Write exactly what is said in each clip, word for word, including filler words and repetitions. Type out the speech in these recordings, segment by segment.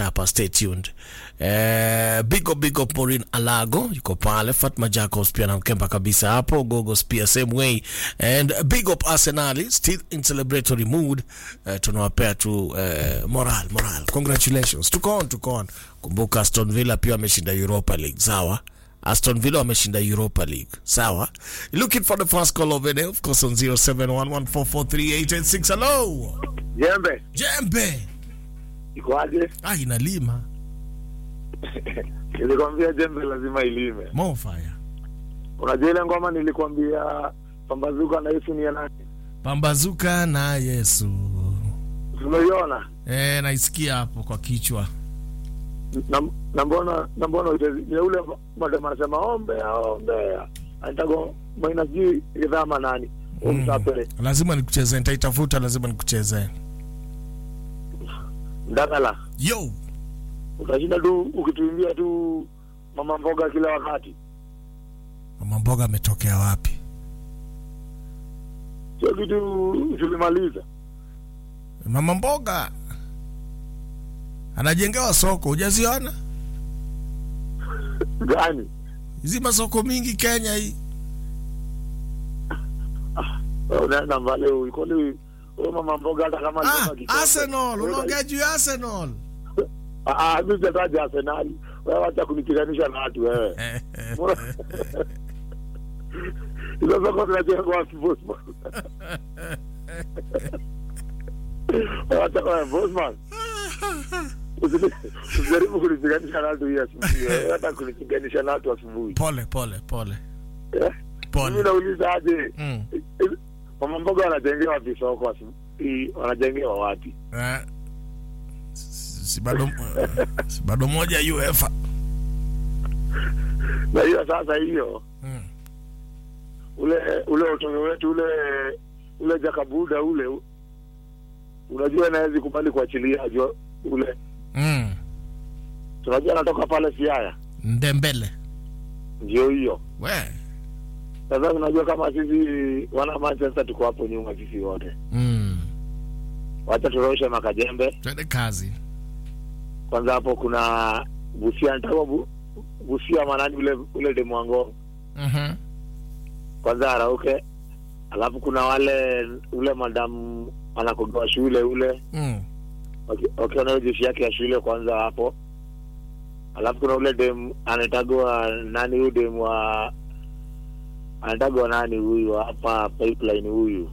hapa, stay tuned. Eh, big up big up Maureen Alago yuko pale, Fatma Jacobs pia na mkemba kabisa hapo, Gogos pia same way, and big up Arsenal still in celebratory mood. Uh, tunawapea tu uh, moral moral, congratulations, tuko on tuko on. Kumbuka Aston Villa pia ameshinda Europa League, sawa? Aston Villa wameshinda Europa League, sawa? Looking for the first call over there, of course, on zero seven one one four four three eight eight six. Hello Jembe. Jembe, Iko aje? ah, inalima. Nilikwambia jembe lazima ilime. More fire. Unajua ile ngoma nilikwambia Pambazuka na Yesu ni ya nani? Pambazuka na Yesu. Unaiona? Eh, naisikia hapo kwa kichwa. Na na mbona na mbona ni ule madam anasema ombe ombe. Anataka maina ji idhama nani? Umtapele. Mm. Lazima nikuchezee, nitaitafuta, lazima nikuchezee. Ndakala. Yo. Utashinda tu ukituimbia tu Mama Mboga kila wakati. Mama Mboga ametokea wapi? Sio kitu tulimaliza. Mama Mboga anajengewa soko, hujaziona? Gani? Hizi masoko mingi Kenya hii. Ah, unaenda mbali uko ni Mama Mboga hata kama ah, Arsenal, unaongea juu ya Arsenal. Ah, mimi sitaja Arsenal. Wewe acha kunikiganisha na watu wewe. Ilo soko tunaje kwa Bosman. Acha kwa Bosman. Usijaribu kunikiganisha na watu hiyo. Hata kunikiganisha na watu asubuhi. Pole pole pole. Eh? Pole. Mimi nauliza aje? Mm. Mama Mboga anajengewa wapi soko asubuhi? Wanajengewa wapi? Eh. Si bado si bado moja UEFA. Na hiyo sasa hiyo. Mm. Ule ule utoto wetu ule ule Jakabuda ule unajua naweza kubali kuachilia ule. Mm. Tunajua anatoka pale Siaya. Ndembele. Ndio hiyo. We. Sasa unajua kama sisi wana Manchester tuko hapo nyuma sisi wote. Mm. Wacha turoshe makajembe. Twende kazi. Kwanza hapo kuna Busia, nataka bu, Busia manani ule ule Demwango. Mhm. Mm, kwanza arauke. Alafu kuna wale ule madam anakogoa shule ule. Mm. Okay, okay, na jeshi yake ya shule kwanza hapo. Alafu kuna ule dem anatagwa nani huyu dem wa anatagwa nani huyu hapa pipeline huyu.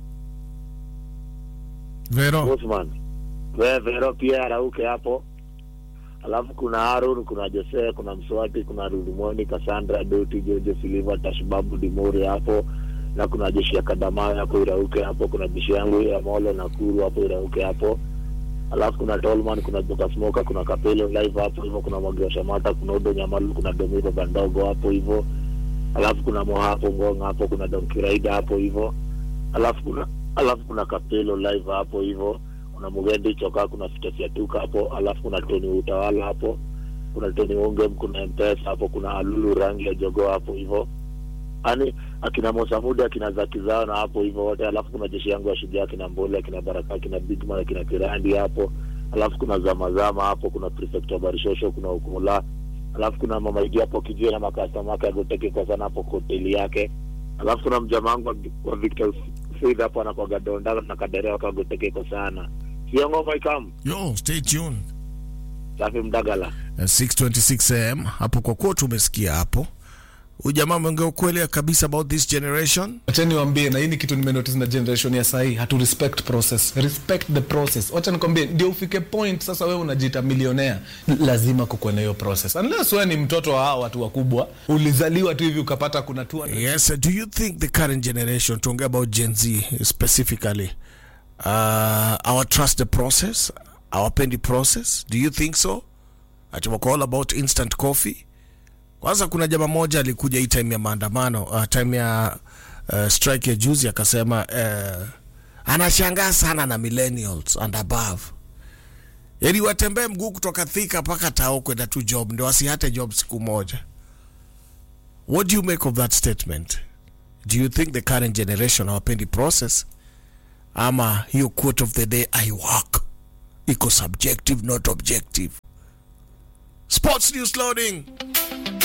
Vero. Bosman. Wewe Vero pia arauke hapo. Alafu kuna Aaron, kuna Jose, kuna Mswati, kuna Rudimoni, Cassandra, Doti, Jojo, Silva, Tashbabu, Dimori hapo. Na kuna jeshi ya Kadamayo hapo irauke hapo. Kuna jeshi yangu ya Molo na Kuru hapo irauke hapo. Alafu kuna Tolman, kuna Joka Smoker, kuna Kapelo live hapo hivyo, kuna Mwagio Shamata, kuna Odo Nyamalu, kuna Domiro Bandogo hapo hivyo. Alafu kuna Moha hapo Ngonga hapo, kuna Don Kiraida hapo hivyo. Alafu kuna alafu kuna Kapelo live hapo hivyo. Kuna Mugende Choka, kuna Fitasi Tuka hapo. Alafu kuna Tony Utawala hapo. Kuna Tony Ongem, kuna Mpesa hapo, kuna Alulu Rangi ya Jogo hapo hivyo. Ani akina Mosamuda, akina Zaki Zao na hapo hivyo wote. Alafu kuna jeshi yangu ya Shujaa, akina Mbole, akina Baraka, akina Big Man, akina Kirandi hapo. Alafu kuna Zama Zama hapo, kuna Prefect Barishosho, kuna Ukula. Alafu kuna Mama Idi hapo kijana makasta maka agoteke kwa sana hapo hoteli yake. Alafu kuna mjamaa wangu wa Victor Faith hapo anakuwa Donda na Kadere wakagoteke kwa sana. Sio ngoma ikam. Yo, stay tuned. Safi Mdagala. Uh, six twenty-six a m hapo kwa kwa tumesikia hapo. Ujamaa mwongea ukweli kabisa about this generation. Acha niwaambie, na hii ni kitu nimenotice na generation ya sahi, hatu respect process. Respect the process. Acha nikwambie, ndio ufike point sasa wewe unajiita millionaire, lazima kukuwe na hiyo process. Unless wewe ni mtoto wa hao watu wakubwa, ulizaliwa tu hivi ukapata kuna tu. Yes, do you think the current generation, talking about Gen Z specifically, uh, our trust the process, our pendy process? Do you think so? Acha all about instant coffee. Kwanza kuna jamaa moja alikuja hii time ya maandamano, uh, time ya uh, strike ya juzi akasema uh, anashangaa sana na millennials and above. Yaani watembee mguu kutoka Thika mpaka Tao kwenda tu job ndio wasihate job siku moja. What do you make of that statement? Do you think the current generation hawapendi process? Ama hiyo quote of the day, I work iko subjective, not objective. Sports news loading.